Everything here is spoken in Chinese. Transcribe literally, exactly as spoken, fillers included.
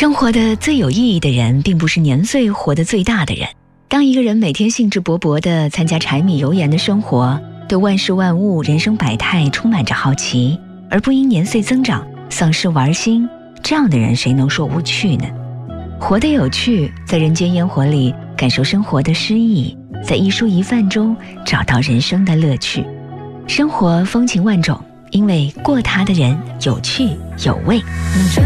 生活的最有意义的人，并不是年岁活得最大的人。当一个人每天兴致勃勃地参加柴米油盐的生活，对万事万物、人生百态充满着好奇，而不因年岁增长丧失玩心，这样的人谁能说无趣呢？活得有趣，在人间烟火里感受生活的诗意，在一蔬一饭中找到人生的乐趣。生活风情万种，因为过它的人有趣有味。